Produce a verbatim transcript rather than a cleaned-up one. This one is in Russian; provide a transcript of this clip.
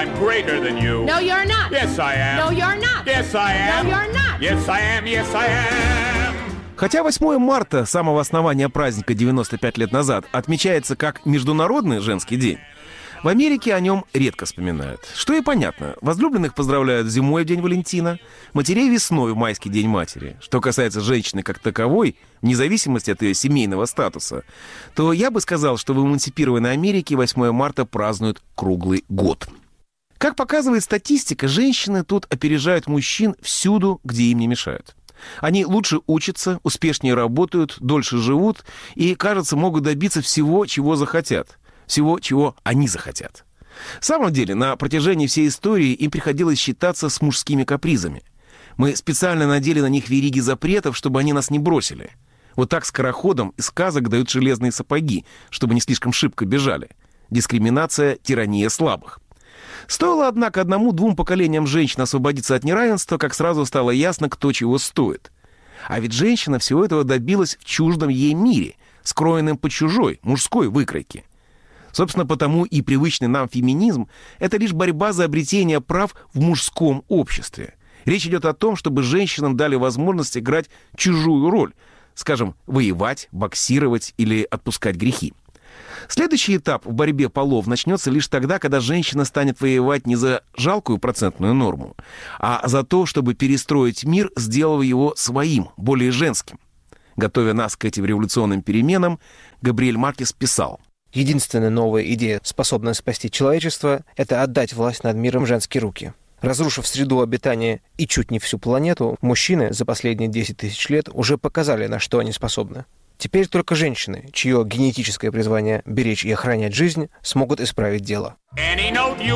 am greater than you. No, you're not. Yes, I am. No, you're not. Yes, I am. No, you're not. Yes, I am. Yes, I am. Хотя восьмое марта, самого основания праздника девяносто пять лет назад, отмечается как Международный женский день, в Америке о нем редко вспоминают. Что и понятно. Возлюбленных поздравляют зимой в День Валентина, матерей весной в майский День матери. Что касается женщины как таковой, вне зависимости от ее семейного статуса, то я бы сказал, что в эмансипированной Америке восьмое марта празднуют круглый год. Как показывает статистика, женщины тут опережают мужчин всюду, где им не мешают. Они лучше учатся, успешнее работают, дольше живут и, кажется, могут добиться всего, чего захотят. Всего, чего они захотят. В самом деле, на протяжении всей истории им приходилось считаться с мужскими капризами. Мы специально надели на них вериги запретов, чтобы они нас не бросили. Вот так скороходам из сказок дают железные сапоги, чтобы не слишком шибко бежали. Дискриминация, тирания слабых. Стоило, однако, одному-двум поколениям женщин освободиться от неравенства, как сразу стало ясно, кто чего стоит. А ведь женщина всего этого добилась в чуждом ей мире, скроенном по чужой, мужской выкройке. Собственно, потому и привычный нам феминизм — это лишь борьба за обретение прав в мужском обществе. Речь идет о том, чтобы женщинам дали возможность играть чужую роль, скажем, воевать, боксировать или отпускать грехи. Следующий этап в борьбе полов начнется лишь тогда, когда женщина станет воевать не за жалкую процентную норму, а за то, чтобы перестроить мир, сделав его своим, более женским. Готовя нас к этим революционным переменам, Габриэль Маркес писал: «Единственная новая идея, способная спасти человечество, это отдать власть над миром в женские руки. Разрушив среду обитания и чуть не всю планету, мужчины за последние десять тысяч лет уже показали, на что они способны. Теперь только женщины, чье генетическое призвание беречь и охранять жизнь, смогут исправить дело».